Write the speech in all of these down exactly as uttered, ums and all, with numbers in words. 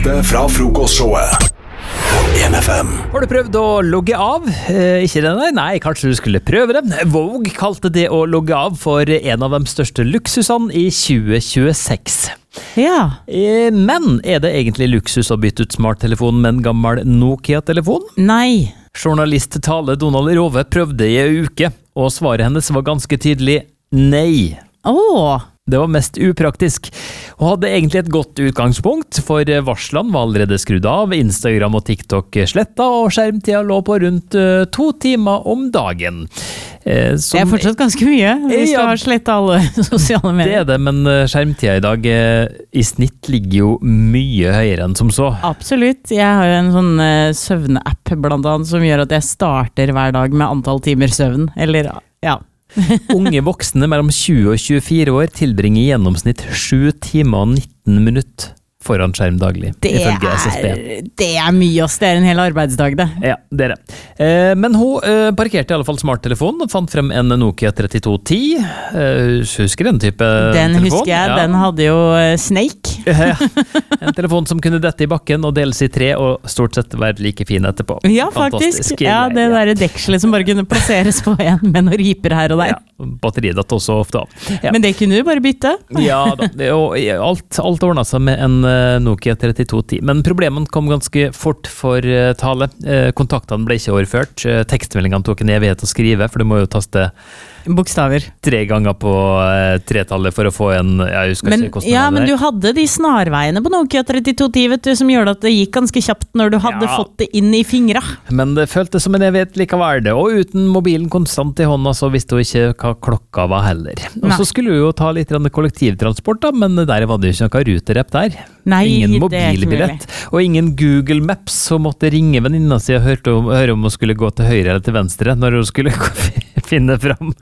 Fra frokostshowet på en F M. Har du prøvd å logge av? Eh, ikke det, nei? Nei, kanskje du skulle prøve det. Vogue kalte det å logge av for en av de største luksusene i tjue tjueseks. Ja. Eh, men er det egentlig luksus å bytte ut smarttelefonen med en gammel Nokia-telefon? Nei. Journalist Tale Donald Rove prøvde i en uke, og svaret hennes var ganske tydelig nei. Åh. Det var mest upraktisk, og hadde egentlig et godt utgangspunkt, for varslene var allerede skrudd av, Instagram og TikTok sletta, og skjermtida lå på rundt uh, to timer om dagen. Eh, som, det er fortsatt ganske mye, hvis ja, du har slettet alle sosiale medier. Det er det, men skjermtida i dag eh, i snitt ligger jo mye høyere enn som så. Absolutt. Jeg har jo en sånn uh, søvnapp blant annet, som gjør at jeg starter hver dag med antall timer søvn, eller ja. Unge voksne mellom tjue og tjuefire år tilbringer i gjennomsnitt sju timer og nitten minutter foran skjerm daglig, det ifølge S S B. Er, det er mye, ass. Det er en hel arbeidsdag, det. Ja, det er det. Eh, men hun eh, parkerte i alle fall smarttelefonen og fant frem en Nokia trettito ti. Eh, husker den type den telefon? Den husker jeg. Ja. Den hadde jo uh, Snake. Ja, en telefon som kunne dette i bakken og deles i tre og stort sett være like fin etterpå. Ja, faktisk. Ja, det ja. der dekselet som bare kunne plasseres på en med noen riper her og der. Ja, batteriet datt også ofte av. Ja. Men det kunne du bare bytte. Ja, da, det, og alt, alt ordnet seg med en Nokia trettito ti, men problemene kom ganske fort for uh, Tale. Uh, kontaktene ble ikke overført, uh, tekstmeldingene tok en evighet å skrive, for du må jo taste bokstaver. Tre ganger på uh, tretallet for å få en, jeg husker men, ikke hvordan ja, det men du hadde de snarveiene på Nokia trettito ti, vet du, som gjorde at det gikk ganske kjapt når du hadde ja. fått det inn i fingra. Men det føltes som en evighet likevel det, og uten mobilen konstant i hånda, så visste hun ikke hva klokka var heller. Og så skulle hun jo ta litt kollektivtransport da, men der var det jo ikke noe ruterepp der. Nei, ingen mobilbillett, og ingen Google Maps, som måtte ringe venninna si og høre om, høre om hun skulle gå til høyre eller til venstre når hun skulle finne fram.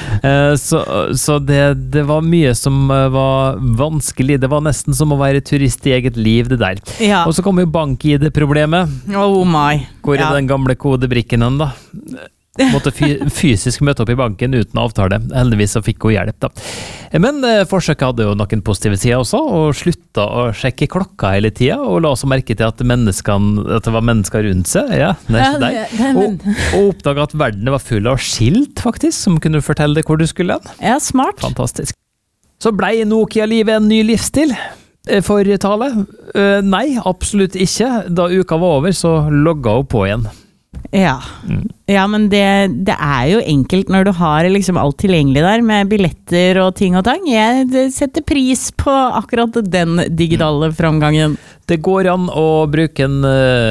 Så, så det, det var mye som var vanskelig. Det var nesten som å være turist i eget liv, det der. Ja. Og så kom jo bank-I D-problemet. Oh my. Hvor er ja. den gamle kodebrikken hen da? Måtte fysisk møte opp i banken uten avtale. Heldigvis så fikk hun hjelp da. Men eh, forsøket hadde jo noen positive sider også, og slutta å sjekke klokka hele tida, og la også merke til at, at det var mennesker rundt seg, ja, neste der. Og, og oppdaga at verden var full av skilt, faktisk, som kunne fortelle deg hvor du skulle hen. Ja, smart. Fantastisk. Så blei Nokia-livet en ny livsstil for Tale? Uh, nei, absolutt ikke. Da uka var over, så logga hun på igjen. Ja, mm. ja men det, det er jo enkelt når du har liksom alt tilgjengelig der med billetter og ting og tang. Jeg setter pris på akkurat den digitale framgangen. Det går an å bruke den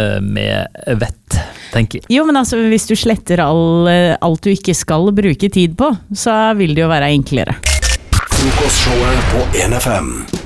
med vett, tenker jeg. Jo, men altså hvis du sletter all, alt du ikke skal bruke tid på, så vil det jo være enklere. Frokostshowet på en F M.